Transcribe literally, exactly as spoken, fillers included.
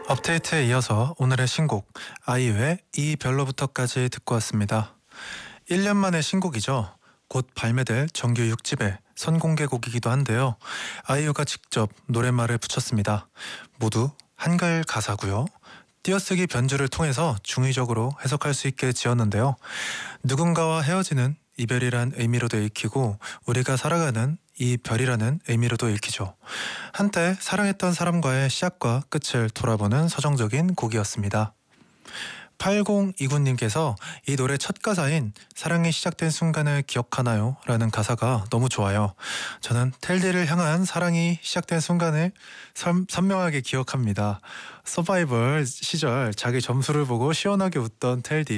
업데이트에 이어서 오늘의 신곡 아이유의 이 별로부터까지 듣고 왔습니다. 일 년 만의 신곡이죠. 곧 발매될 정규 육 집의 선공개곡이기도 한데요. 아이유가 직접 노랫말을 붙였습니다. 모두 한글 가사고요. 띄어쓰기 변주를 통해서 중의적으로 해석할 수 있게 지었는데요. 누군가와 헤어지는 이별이란 의미로도 읽히고 우리가 살아가는 이 별이라는 의미로도 읽히죠. 한때 사랑했던 사람과의 시작과 끝을 돌아보는 서정적인 곡이었습니다. 팔공이구 님께서 이 노래 첫 가사인 사랑이 시작된 순간을 기억하나요? 라는 가사가 너무 좋아요. 저는 텔디를 향한 사랑이 시작된 순간을 선, 선명하게 기억합니다. 서바이벌 시절 자기 점수를 보고 시원하게 웃던 텔디.